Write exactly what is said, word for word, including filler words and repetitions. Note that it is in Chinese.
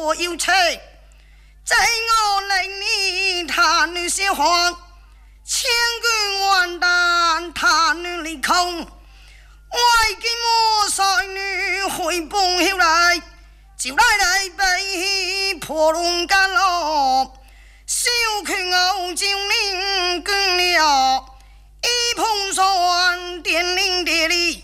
我有情，在我令你他女些慌，千军万担他女离空，外见我帅女回奔后来，就来来被破龙干咯，小拳傲就宁捐了，一碰山点领địa利。